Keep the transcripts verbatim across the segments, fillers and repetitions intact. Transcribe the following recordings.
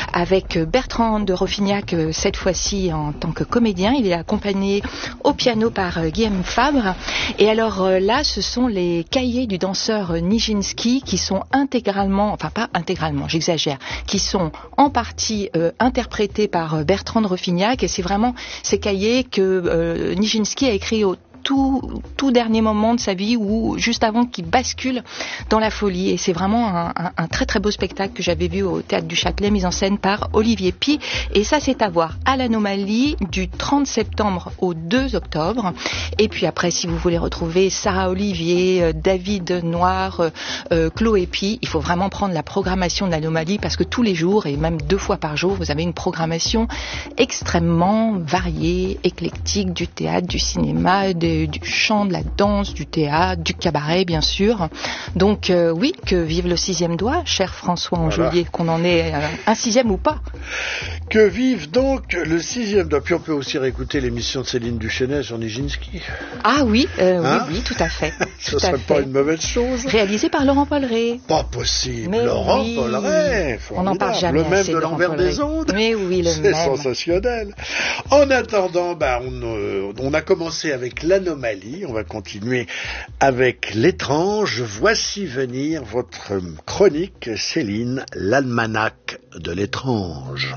avec Bertrand de Roffignac, cette fois-ci en tant que comédien. Il est accompagné au piano par Guillaume Fabre. Et alors là, ce sont les cahiers du danseur Nijinsky qui sont intégralement, enfin pas intégralement, j'exagère, qui sont en partie euh, interprétés par Bertrand de Roffignac. Et c'est vraiment ces cahiers que euh, Nijinsky a écrit au Tout, tout dernier moment de sa vie, ou juste avant qu'il bascule dans la folie. Et c'est vraiment un, un, un très très beau spectacle que j'avais vu au Théâtre du Châtelet, mis en scène par Olivier Py. Et ça, c'est à voir à l'Anomalie du trente septembre au deux octobre. Et puis après, si vous voulez retrouver Sarah Olivier, David Noir, euh, Chloé Py, il faut vraiment prendre la programmation de l'Anomalie, parce que tous les jours, et même deux fois par jour, vous avez une programmation extrêmement variée, éclectique, du théâtre, du cinéma, de du chant, de la danse, du théâtre, du cabaret, bien sûr. Donc euh, oui, que vive le sixième doigt, cher François Angelier, voilà. Qu'on en ait euh, un sixième ou pas. Que vive donc le sixième doigt. Puis on peut aussi réécouter l'émission de Céline Duchesnay sur Nijinsky. Ah oui, euh, hein oui, oui, tout à fait. Ce ne serait fait. Pas une mauvaise chose. Réalisé par Laurent Polleret. Pas possible. Mais Laurent oui. Polleret. On n'en parle jamais. Le même assez de l'envers des ondes. Mais oui, le c'est même. C'est sensationnel. En attendant, bah, on, euh, on a commencé avec l'Anomalie. On va continuer avec l'étrange. Voici venir votre chronique, Céline, l'almanach de l'étrange.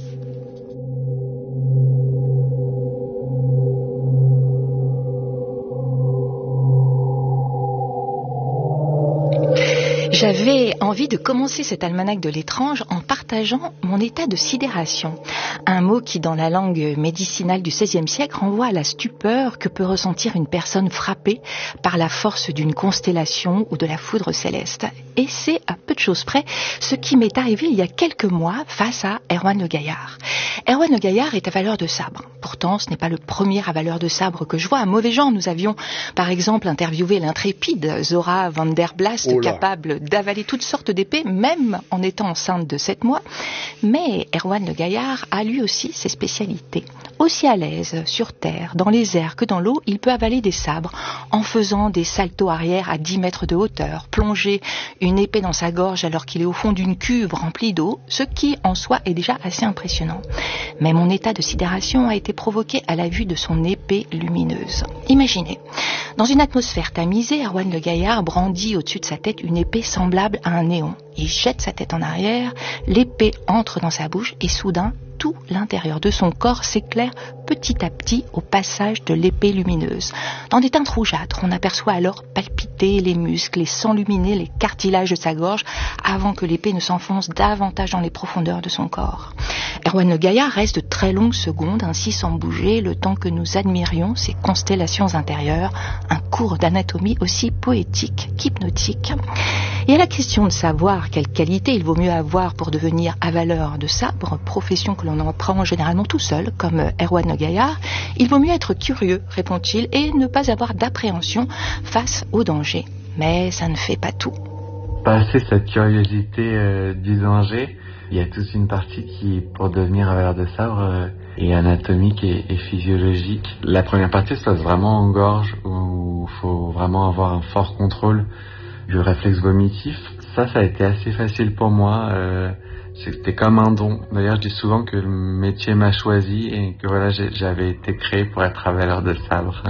J'avais envie de commencer cet almanach de l'étrange en partageant mon état de sidération. Un mot qui, dans la langue médicinale du seizième siècle, renvoie à la stupeur que peut ressentir une personne frappée par la force d'une constellation ou de la foudre céleste. Et c'est, à peu de choses près, ce qui m'est arrivé il y a quelques mois face à Erwan Le Gaillard. Erwan Le Gaillard est à valeur de sabre. Pourtant, ce n'est pas le premier à valeur de sabre que je vois. À mauvais genre, nous avions, par exemple, interviewé l'intrépide Zora van der Blast, oh capable d'avaler toutes sortes d'épées, même en étant enceinte de sept mois. Mais Erwan Le Gaillard a lui aussi ses spécialités. Aussi à l'aise sur terre, dans les airs que dans l'eau, il peut avaler des sabres en faisant des saltos arrière à dix mètres de hauteur, plonger une épée dans sa gorge alors qu'il est au fond d'une cuve remplie d'eau, ce qui en soi est déjà assez impressionnant. Mais mon état de sidération a été provoqué à la vue de son épée lumineuse. Imaginez, dans une atmosphère tamisée, Erwan Le Gaillard brandit au-dessus de sa tête une épée semblable à un néon. Il jette sa tête en arrière, l'épée entre dans sa bouche et soudain, tout l'intérieur de son corps s'éclaire petit à petit au passage de l'épée lumineuse. Dans des teintes rougeâtres, on aperçoit alors palpiter les muscles et s'enluminer les cartilages de sa gorge avant que l'épée ne s'enfonce davantage dans les profondeurs de son corps. Erwan Le Gaillard reste de très longues secondes ainsi sans bouger, le temps que nous admirions ces constellations intérieures, un cours d'anatomie aussi poétique qu'hypnotique. Et à la question de savoir quelle qualité il vaut mieux avoir pour devenir avaleur de sabre, profession que l'on apprend généralement tout seul, comme Erwan Le Gaillard, il vaut mieux être curieux, répond-il, et ne pas avoir d'appréhension face au danger. Mais ça ne fait pas tout. Passer cette curiosité euh, d'usanger, il y a toute une partie qui, pour devenir avaleur de sabre, euh, est anatomique et, et physiologique. La première partie se passe vraiment en gorge, où il faut vraiment avoir un fort contrôle du réflexe vomitif. Ça, ça a été assez facile pour moi. Euh, c'était comme un don. D'ailleurs, je dis souvent que le métier m'a choisi et que voilà, j'ai, j'avais été créé pour être avaleur de sabre.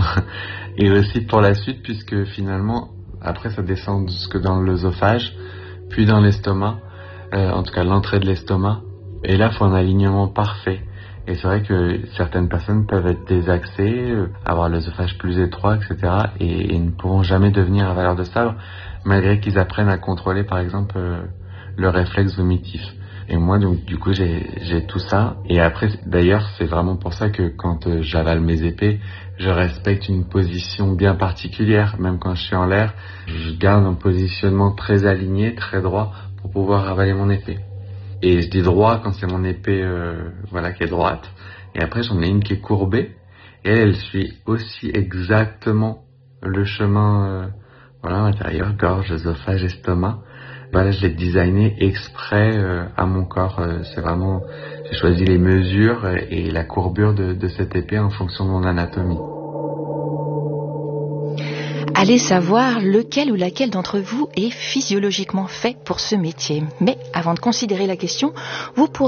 Et aussi pour la suite, puisque finalement, après, ça descend jusque dans l'œsophage, puis dans l'estomac, euh, en tout cas l'entrée de l'estomac. Et là, il faut un alignement parfait. Et c'est vrai que certaines personnes peuvent être désaxées, euh, avoir l'œsophage plus étroit, et cetera. Et, et ne pourront jamais devenir avaleur de sabre, malgré qu'ils apprennent à contrôler, par exemple, euh, le réflexe vomitif. Et moi, donc, du coup, j'ai, j'ai tout ça. Et après, d'ailleurs, c'est vraiment pour ça que quand euh, j'avale mes épées, je respecte une position bien particulière. Même quand je suis en l'air, je garde un positionnement très aligné, très droit, pour pouvoir avaler mon épée. Et je dis droit quand c'est mon épée, euh, voilà, qui est droite. Et après, j'en ai une qui est courbée. Et elle, elle suit aussi exactement le chemin, euh, voilà, intérieur, gorge, œsophage, estomac. Voilà, je l'ai designé exprès euh, à mon corps. Euh, c'est vraiment, j'ai choisi les mesures et, et la courbure de, de cette épée en fonction de mon anatomie. Allez savoir lequel ou laquelle d'entre vous est physiologiquement fait pour ce métier. Mais avant de considérer la question, vous pourrez